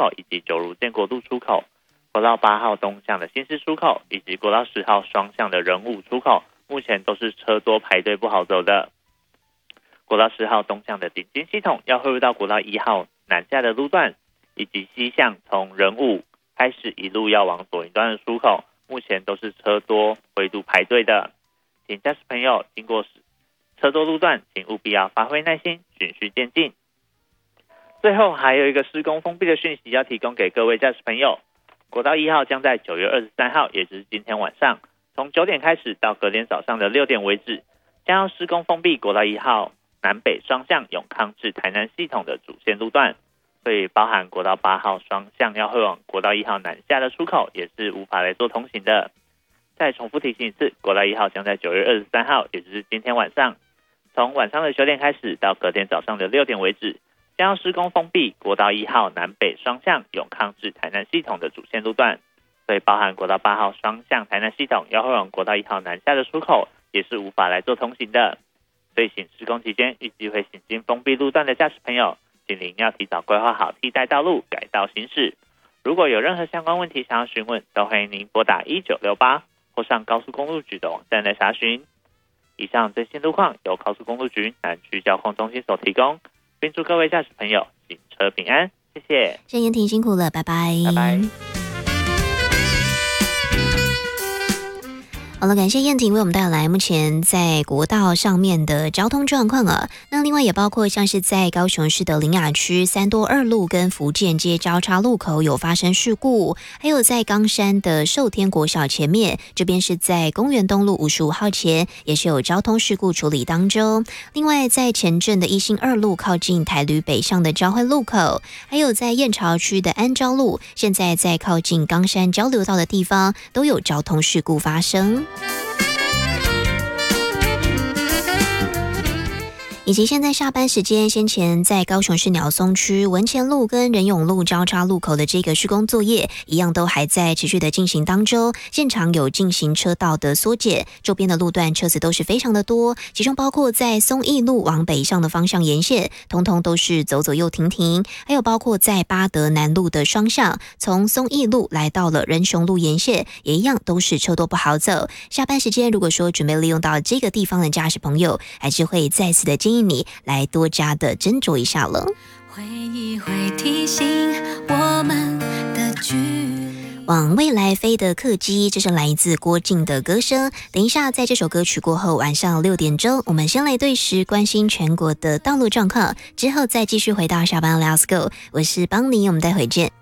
口以及九如建国路出口，国道8号东向的新市出口以及国道10号双向的仁武出口，目前都是车多排队不好走的。国道10号东向的顶尖系统要汇入到国道1号南下的路段，以及西向从仁武开始一路要往左营端的出口，目前都是车多围堵排队的。请驾驶朋友经过车多路段，请务必要发挥耐心，循序渐进。最后还有一个施工封闭的讯息要提供给各位驾驶朋友，国道1号将在9月23号，也就是今天晚上，从9点开始到隔天早上的6点为止，将要施工封闭国道1号南北双向永康至台南系统的主线路段，所以包含国道8号双向要汇往国道1号南下的出口也是无法来做通行的。再重复提醒一次，国道1号将在9月23号，也就是今天晚上，从晚上的9点开始到隔天早上的6点为止，将要施工封闭国道1号南北双向永康至台南系统的主线路段，所以包含国道8号双向台南系统要汇往国道1号南下的出口也是无法来做通行的。所以行施工期间预计会行经封闭路段的驾驶朋友，请您要提早规划好替代道路，改道行驶。如果有任何相关问题想要询问，都欢迎您拨打1968或上高速公路局的网站来查询。以上最新路况由高速公路局南区交通中心所提供，并祝各位驾驶朋友行车平安，谢谢。 郑妍婷辛苦了，拜拜。 拜拜。 好了，感谢燕婷为我们带来目前在国道上面的交通状况啊。那另外也包括像是在高雄市的苓雅区三多二路跟福建街交叉路口有发生事故，还有在冈山的寿天国小前面，这边是在公园东路55号前也是有交通事故处理当中。另外在前镇的一心二路靠近台旅北上的交汇路口，还有在燕巢区的安昭路，现在在靠近冈山交流道的地方都有交通事故发生。以及现在下班时间，先前在高雄市鸟松区文前路跟仁永路交叉路口的这个施工作业，一样都还在持续的进行当中。现场有进行车道的缩减，周边的路段车子都是非常的多，其中包括在松义路往北上的方向沿线，通通都是走走又停停。还有包括在八德南路的双向，从松义路来到了仁雄路沿线，也一样都是车多不好走。下班时间，如果说准备利用到这个地方的驾驶朋友，还是会再次的建议你来多加的斟酌一下了。 回忆会提醒我们的距离。 往未来飞的客机，这是来自郭靖的歌声。等一下，在这首歌曲过后，晚上6点钟，我们先来对时关心全国的道路状况，之后再继续回到下班 Let's Go。我是邦尼，我们待会见。